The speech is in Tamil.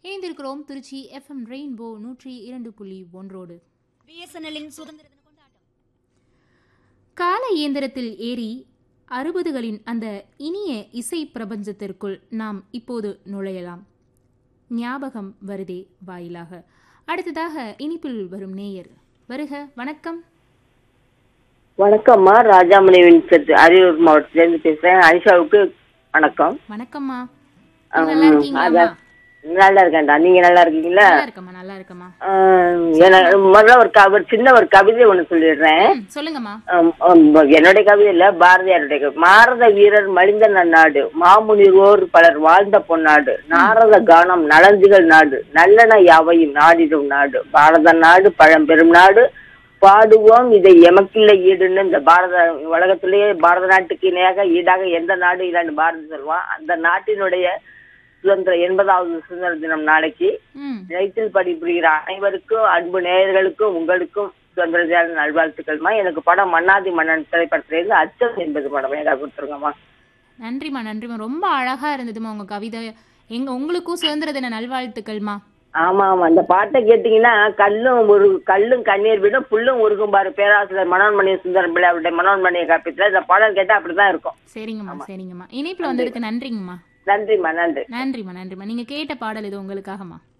இணைந்திருக்கிறோம் திருச்சி எஃப்எம் ரெயின்போ 102.1 பிஎஸ்என்எல்லின் சுதந்திர தின கொண்டாட்டம். கால இயந்திரத்தில் ஏறி 60களின் அந்த இனிய இசை பிரபஞ்சத்திற்குள் நாம் இப்போது நுழையலாம். ஞாபகம் வருதே வாயிலாக. அடுத்ததாக இனிப்பில் வரும் நேயர் வருக. வணக்கம். வணக்கம்மா, ராஜாமணி வின்சென்ட், அரியலூர் மாவட்டத்திலிருந்து பேசுறேன். அனிஷாவுக்கு வணக்கம். வணக்கம்மா, நல்லா இருக்கீங்களா? நல்லா இருக்கேன்டா, நீங்க நல்லா இருக்கீங்களா? நல்லா இருக்கம்மா, நல்லா இருக்கம்மா. முதல்ல ஒரு சின்ன ஒரு கவிதை ஒண்ணு சொல்லிடுறேன். சொல்லுங்கம்மா. என்னுடைய கவிதை இல்ல, பாரதியாருடைய கவிதை. பாரத வீரர் மலிந்த நன்னாடு, மாமுனிவோர் பலர் வாழ்ந்த பொன்னாடு, நாரத கானம் நலஞ்சுகள் நாடு, நல்லன யாவையும் நாடிடும் நாடு, பாரத நாடு பழம்பெரும் நாடு, பாடுவோம் இதை எமக்கில்லை ஈடுன்னு. இந்த உலகத்திலேயே பாரத நாட்டுக்கு இணையாக ஈடாக எந்த நாடு இல்லைன்னு பாரதி சொல்லுவான். அந்த நாட்டினுடைய சுதந்திர 80வது சுதந்திர தினம் நாளைக்கு. நிலையத்தில் பணிபுரிகிற அனைவருக்கும், அன்பு நேயர்களுக்கும், உங்களுக்கும் சுதந்திர தின நல்வாழ்த்துக்கள்மா. எனக்கு படம் மன்னாதி மன்னன் திரைப்படத்திலிருந்து அச்சம் என்பது படம் ஏதாவது கொடுத்துருங்கம்மா. நன்றிம்மா, நன்றிம்மா. ரொம்ப அழகா இருந்ததுமா உங்க கவிதை. உங்களுக்கும் சுதந்திர தின நல்வாழ்த்துக்கள்மா. ஆமா ஆமா, அந்த பாட்டை கேட்டீங்கன்னா கல்லும் கண்ணீர் விடும் புல்லும் உருகும் பாரு. பேராசிரியர் மனோன்மணி சுந்தரம் பிள்ளை அவருடைய மனோன்மணியை காப்பீட்டுல இந்த பாடல் கேட்டா அப்படிதான் இருக்கும். சரிங்கம்மா, சரிங்கம்மா. இணைப்புல வந்ததுக்கு நன்றிங்கம்மா. நன்றிம்மா, நன்றி. நன்றிம்மா, நன்றிம்மா. நீங்க கேட்ட பாடல் இது உங்களுக்காகம்மா.